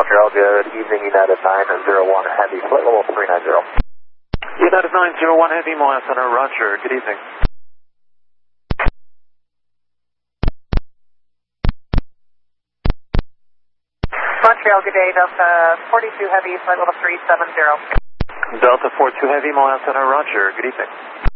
Montreal, good evening, United 901 Heavy, flight level 390. United 901 Heavy, Montreal Center, roger, good evening. Montreal, good day, Delta 42 Heavy, flight level 370. Delta 42 Heavy, Montreal Center, roger, good evening.